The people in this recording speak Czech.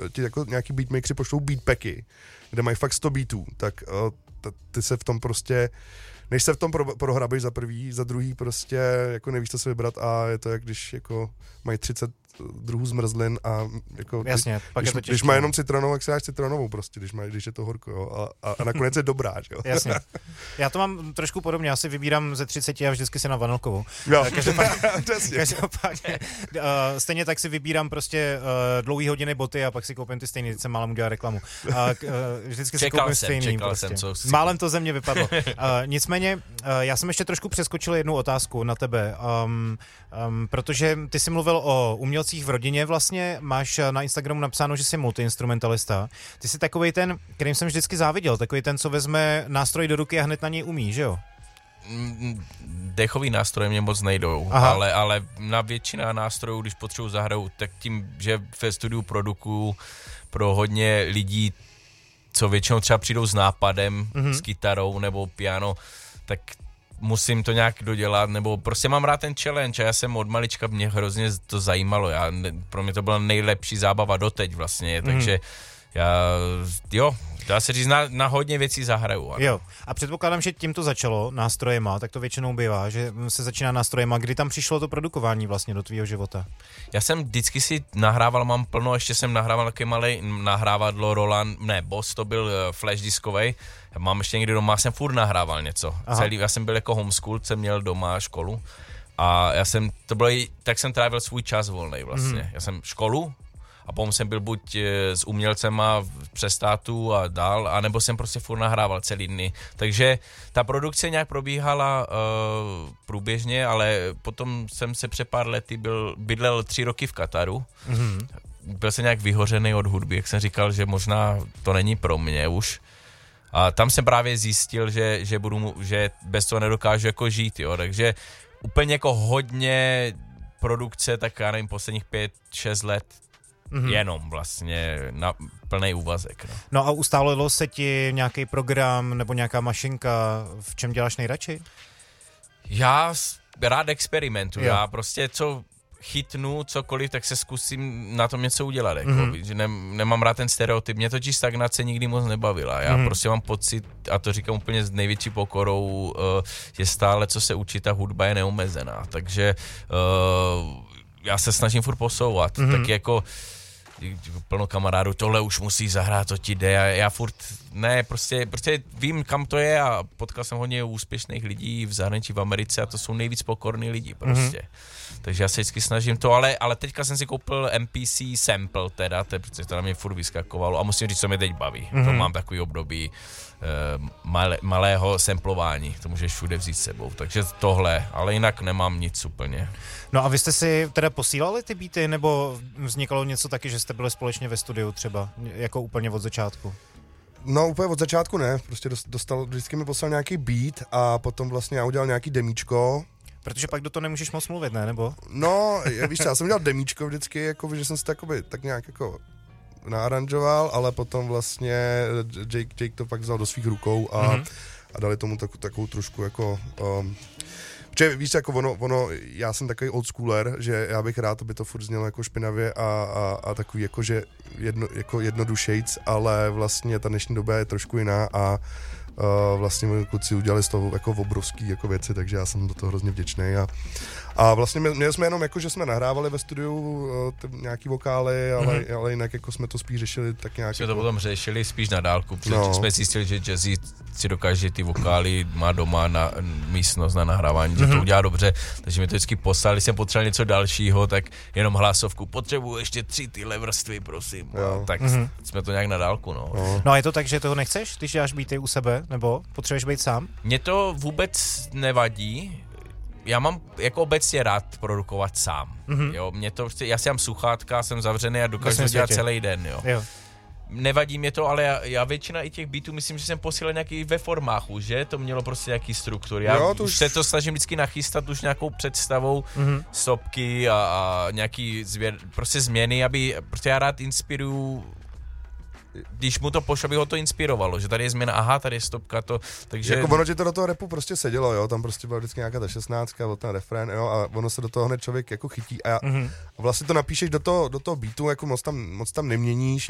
ti jako nějaký beatmakeři pošlou beatpacky, kde mají fakt 100 beatů, tak ty se v tom prostě, než se v tom prohrabeš za prvý, za druhý prostě jako nevíš, co se vybrat a je to jak když jako mají 30 druhů zmrzlin a jako jasně, když má jenom citronovou, jak se dáš citronovou prostě, když je to horko, jo, a nakonec je dobrá, jo. Jasně. Já to mám trošku podobně, já si vybírám ze 30 a vždycky si na vanilkovou. Jo. Každopádně stejně tak si vybírám prostě dlouhý hodiny boty a pak si koupím ty stejný, teď jsem málem udělal reklamu. Vždycky si koupím stejný. Málem to ze mě vypadlo. Nicméně, já jsem ještě trošku přeskočil jednu otázku na tebe, protože ty jsi mluvil o umělcích v rodině vlastně, máš na Instagramu napsáno, že jsi multiinstrumentalista. Ty jsi takovej ten, kterým jsem vždycky záviděl, takový ten, co vezme nástroj do ruky a hned na něj umí, že jo? Dechový nástroje mě moc nejdou, ale na většina nástrojů, když potřebuji zahraju, tak tím, že ve studiu produkuju pro hodně lidí, co většinou třeba přijdou s nápadem, s kytarou nebo piano, tak musím to nějak dodělat, nebo prostě mám rád ten challenge a já jsem od malička, mě hrozně to zajímalo, pro mě to byla nejlepší zábava doteď vlastně, takže dá se říct, na hodně věcí zahraju. Ano. Jo, a předpokládám, že tím to začalo nástrojema, tak to většinou bývá, že se začíná nástrojema. Kdy tam přišlo to produkování vlastně do tvýho života? Já jsem vždycky si nahrával, mám plno, ještě jsem nahrával taky malej nahrávadlo Roland, Boss, to byl flash diskovej. Mám ještě někdy doma, jsem furt nahrával něco. Já jsem byl jako homeschool, jsem měl doma školu a tak jsem trávil svůj čas volnej vlastně. Já jsem školu, a potom jsem byl buď s umělcema přes státu a dál, anebo jsem prostě furt nahrával celý dny. Takže ta produkce nějak probíhala průběžně, ale potom jsem se před pár lety bydlel 3 roky v Kataru. Byl jsem nějak vyhořený od hudby, jak jsem říkal, že možná to není pro mě už. A tam jsem právě zjistil, že bez toho nedokážu jako žít, jo. Takže úplně jako hodně produkce, tak já nevím, posledních 5-6 let jenom vlastně na plný úvazek. No a ustálilo se ti nějaký program nebo nějaká mašinka, v čem děláš nejradši? Já rád experimentuju, já prostě co chytnu cokoliv, tak se zkusím na tom něco udělat. Že nemám rád ten stereotyp. Mě totiž stagnace nikdy moc nebavila. Já prostě mám pocit, a to říkám úplně s největší pokorou, že stále, co se učí, ta hudba je neomezená. Takže já se snažím furt posouvat. Tak jako plno kamarádů, tohle už musí zahrát, to ti jde. Já furt ne, prostě vím, kam to je a potkal jsem hodně úspěšných lidí v zahraničí, v Americe a to jsou nejvíc pokorní lidi prostě. Takže já se vždycky snažím to, ale teďka jsem si koupil MPC sample teda, protože to na mě furt vyskakovalo a musím říct, co mě teď baví. To mám takový období malého samplování, to můžeš všude vzít s sebou, takže tohle, ale jinak nemám nic úplně. No a vy jste si teda posílali ty beaty, nebo vznikalo něco taky, že jste byli společně ve studiu třeba, jako úplně od začátku? No úplně od začátku ne, prostě vždycky mi poslal nějaký beat a potom vlastně já udělal nějaký demíčko. Protože pak do toho nemůžeš moc mluvit, ne, nebo? No, víš, já jsem udělal demíčko vždycky, jako, že jsem si tak nějak jako naaranžoval, ale potom vlastně Jake to pak vzal do svých rukou a dali tomu takovou trošku jako... Protože víš, jako ono, já jsem takový old schooler, že já bych rád, aby to furt znělo jako špinavě a takový jako, že jednodušejc, ale vlastně ta dnešní doba je trošku jiná a vlastně moji kluci udělali z toho jako obrovský jako věci, takže já jsem do toho hrozně vděčný a vlastně měli jsme jenom jako, že jsme nahrávali ve studiu nějaký vokály, ale jinak jako jsme to spíš řešili tak nějak. Jsme to potom řešili spíš na dálku, protože jsme zjistili, že Jazzy si dokáže ty vokály, má doma na místnost na nahrávání, že to udělá dobře, takže mi to vždycky poslali, když jsem potřeboval něco dalšího, tak jenom hlasovku, potřebuji ještě 3 tyhle vrstvy, prosím. Tak jsme to nějak na dálku, No a je to tak, že toho nechceš, když děláš beaty u sebe, nebo potřebuješ být sám? Mně to vůbec nevadí. Já mám jako obecně rád produkovat sám. Jo, já si mám sluchátka, jsem zavřený a dokážu dělat celý den, jo. Nevadí mě to, ale já většina i těch beatů myslím, že jsem posílal nějaký ve formáchu, že? To mělo prostě nějaký struktury. Já už se to snažím vždycky nachystat už nějakou představou stopky a nějaký prostě změny, protože já rád inspiruju, když mu to pošlo, aby ho to inspirovalo, že tady je změna, tady je stopka, takže... Jako ono ti to do toho rapu prostě sedělo, jo, tam prostě byla vždycky nějaká ta 16, byl ten refrén, jo, a ono se do toho hned člověk jako chytí a vlastně to napíšeš do toho beatu, jako moc tam neměníš,